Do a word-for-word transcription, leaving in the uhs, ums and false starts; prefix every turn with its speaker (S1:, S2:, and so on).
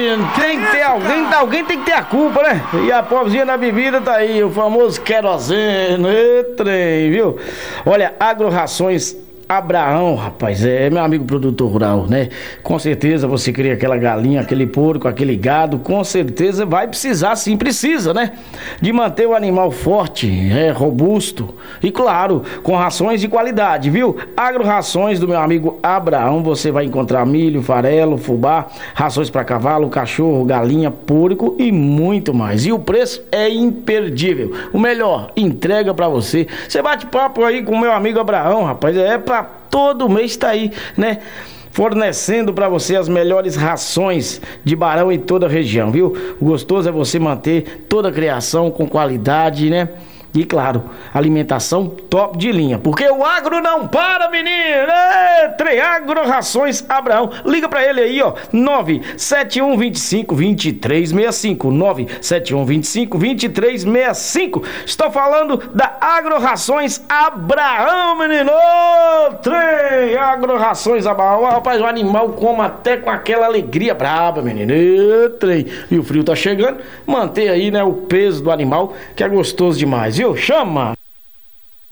S1: menino, tem que ter alguém, alguém tem que ter a culpa, né? E a pobrezinha da bebida tá aí, o famoso querosene, ê, trem, viu? Olha, Agro-Rações Abraão, rapaz, é meu amigo produtor rural, né? Com certeza você cria aquela galinha, aquele porco, aquele gado, com certeza vai precisar, sim, precisa, né? De manter o animal forte, é, robusto e, claro, com rações de qualidade, viu? Agro-Rações do meu amigo Abraão, você vai encontrar milho, farelo, fubá, rações para cavalo, cachorro, galinha, porco e muito mais. E o preço é imperdível. O melhor, entrega para você. Você bate papo aí com o meu amigo Abraão, rapaz, é pra todo mês tá aí, né? Fornecendo para você as melhores rações de Barão em toda a região, viu? O gostoso é você manter toda a criação com qualidade, né? E claro, alimentação top de linha, porque o agro não para, menino! É, Agro-Rações Abraão, liga pra ele aí, ó, nove sete um dois cinco, dois três seis cinco, nove sete um dois cinco, dois três seis cinco. Estou falando da Agro-Rações Abraão, menino! Trem, Agro-Rações Abraão, rapaz, o animal come até com aquela alegria braba, menino! E, trem. E o frio tá chegando, manter aí, né, o peso do animal, que é gostoso demais, viu? Chama!